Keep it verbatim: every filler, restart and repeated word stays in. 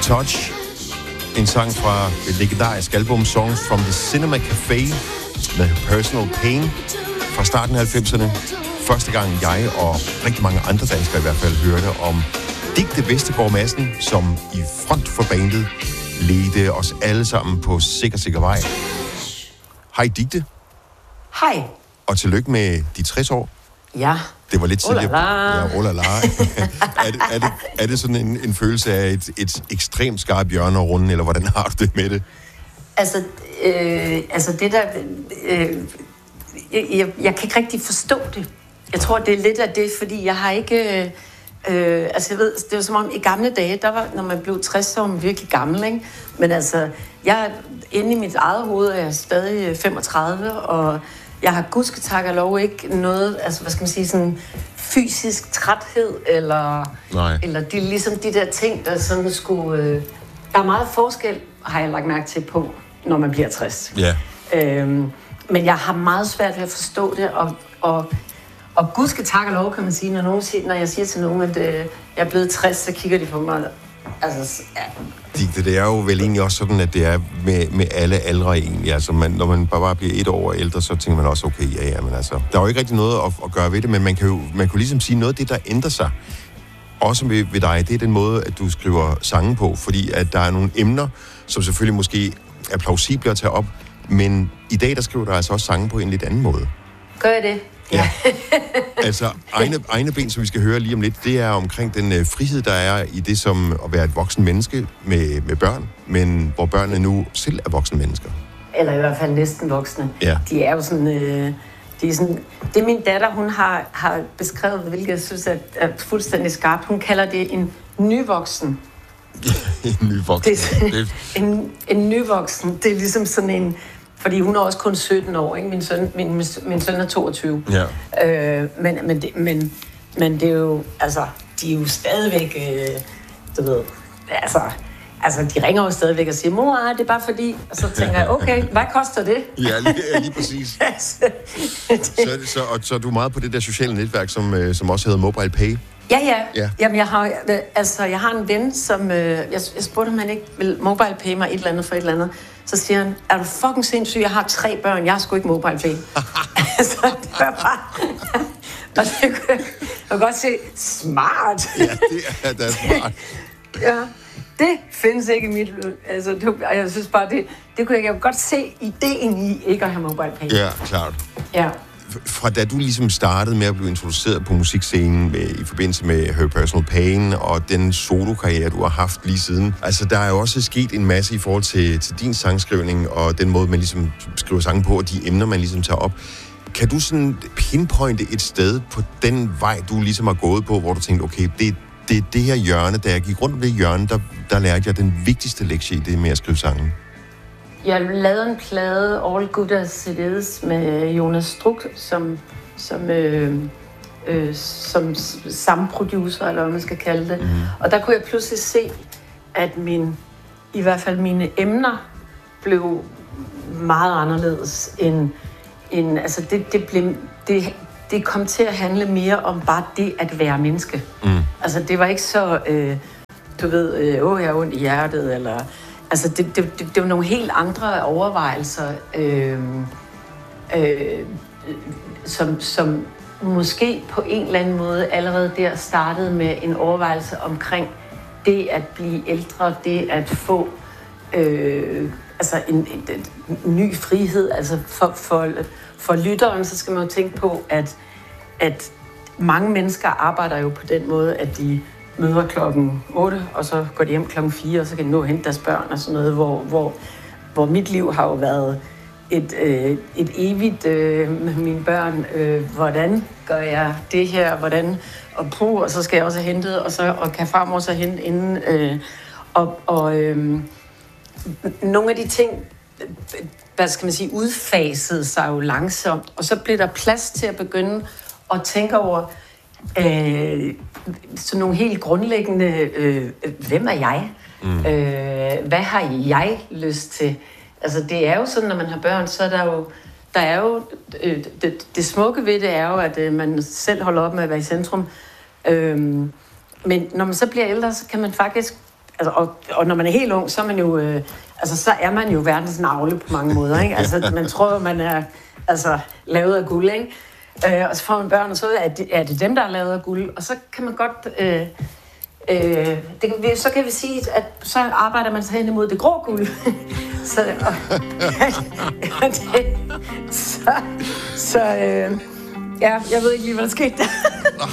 Touch. En sang fra et legendarisk album Songs from the Cinema Café med Personal Pain fra starten af halvfemserne. Første gang jeg og rigtig mange andre danskere i hvert fald hørte om Dicte Vestergaard Madsen, som i front for bandet ledte os alle sammen på sikker, sikker vej. Hej Dicte. Hej. Og tillykke med de tres år. Ja. Det var lidt tidligere. Olala. Ja, olala. er, det, er, det, er det sådan en, en følelse af et, et ekstremt skarpt hjørne og runde, eller hvordan har du det med det? Altså, øh, altså det der... Øh, jeg, jeg kan ikke rigtig forstå det. Jeg tror, det er lidt af det, fordi jeg har ikke... Øh, altså, jeg ved, det er jo som om i gamle dage, der var, når man blev tres, så var man virkelig gammel, ikke? Men altså, jeg inde i mit eget hoved er jeg stadig femogtredive, og jeg har gudske og lov ikke noget, altså hvad skal man sige, sådan fysisk træthed, eller, eller det er ligesom de der ting, der sådan skulle... Øh, der er meget forskel, har jeg lagt mærke til på, når man bliver tres. Ja. Øhm, men jeg har meget svært ved at forstå det, og, og, og gudske tak og lov, kan man sige, når, nogen siger, når jeg siger til nogen, at øh, jeg er blevet tres, så kigger de på mig. Altså, ja. Det, det er jo vel egentlig også sådan, at det er med, med alle aldre egentlig. Altså, man, når man bare bliver et år ældre, så tænker man også, okay, ja, ja, men altså... Der er jo ikke rigtig noget at, at gøre ved det, men man kan jo man kan ligesom sige, noget af det, der ændrer sig, også ved, ved dig, det er den måde, at du skriver sange på, fordi at der er nogle emner, som selvfølgelig måske er plausible at tage op, men i dag, der skriver du altså også sange på en lidt anden måde. Gør jeg det? Ja. Altså, egne, egne ben, som vi skal høre lige om lidt, det er omkring den øh, frihed, der er i det som at være et voksen menneske med, med børn, men hvor børnene nu selv er voksne mennesker. Eller i hvert fald næsten voksne. Ja. De er jo sådan... Øh, de er sådan det min datter, hun har, har beskrevet, hvilket jeg synes er, er fuldstændig skarpt. Hun kalder det en nyvoksen. en nyvoksen. Det, en, en nyvoksen, det er ligesom sådan en... Fordi hun er også kun sytten år, ikke? Min søn, min, min, min søn er toogtyve. Ja. Øh, men, men, det, men, men det er jo, altså, de er jo stadigvæk, øh, du ved, altså, altså, de ringer jo stadigvæk og siger, mor, det er bare fordi, og så tænker jeg, okay, hvad koster det? Ja, lige, ja, lige præcis. altså, det... så, så, og, så er du meget på det der sociale netværk, som, øh, som også hedder Mobile Pay. Ja, ja. ja. Jamen, jeg har, altså, jeg har en ven, som, øh, jeg, jeg spurgte, om han ikke vil mobile pay mig et eller andet for et eller andet. Så siger han, er du fucking sindssyg? Jeg har tre børn, jeg har sgu ikke mobile pay. altså, det var bare... og det kunne jeg, jeg kunne godt se, smart. ja, det er da smart. ja, det findes ikke i mit... Altså, det, jeg synes bare, det, det kunne jeg, jeg kunne godt se ideen i, ikke at have mobile pay. Ja, klart. Ja. Fra da du ligesom startede med at blive introduceret på musikscenen med, i forbindelse med Her Personal Pain og den solokarriere, du har haft lige siden. Altså, der er jo også sket en masse i forhold til, til din sangskrivning og den måde, man ligesom skriver sange på, og de emner, man ligesom tager op. Kan du sådan pinpointe et sted på den vej, du ligesom har gået på, hvor du tænkte, okay, det, det er det her hjørne, da jeg gik rundt om det hjørne, der, der lærte jeg den vigtigste lektie i det med at skrive sange? Jeg lavede en plade, All Good As It Is, med Jonas Struk, som, som, øh, øh, som samme producer, eller hvad man skal kalde det. Mm. Og der kunne jeg pludselig se, at min, i hvert fald mine emner blev meget anderledes end... end altså det, det, blev, det, det kom til at handle mere om bare det at være menneske. Mm. Altså det var ikke så, øh, du ved, øh, åh, jeg har ondt i hjertet, eller... Altså, det, det, det, det var nogle helt andre overvejelser, øh, øh, som, som måske på en eller anden måde allerede der startede med en overvejelse omkring det at blive ældre, det at få øh, altså en, en, en ny frihed. Altså for, for, for lytteren, så skal man jo tænke på, at, at mange mennesker arbejder jo på den måde, at de møder klokken otte, og så går de hjem klokken fire, og så kan de nå at hente deres børn og sådan noget, hvor, hvor, hvor mit liv har jo været et, øh, et evigt øh, med mine børn. Øh, hvordan gør jeg det her? Hvordan? Og puh, og så skal jeg også have hentet, og, så, og kan farmor så hente inden. Øh, og og øh, nogle af de ting, hvad skal man sige, udfasede sig jo langsomt, og så blev der plads til at begynde at tænke over, Øh, sådan nogle helt grundlæggende, øh, hvem er jeg? Mm. Øh, hvad har jeg lyst til? Altså det er jo sådan, når man har børn, så er der jo, der er jo øh, det, det smukke ved det er jo, at øh, man selv holder op med at være i centrum. Øh, men når man så bliver ældre, så kan man faktisk altså, og, og når man er helt ung, så er man jo, øh, altså, så er man jo verdens navle på mange måder, ikke? Altså, man tror, man er altså, lavet af guld, ikke? Øh, og så får man børn, og så er det, er det dem, der er lavet af guld. Og så kan man godt... Øh, øh, det kan vi, så kan vi sige, at så arbejder man sig hen imod det grå guld. så, og, ja, det, så, så øh, ja, jeg ved ikke lige, hvad der skete der.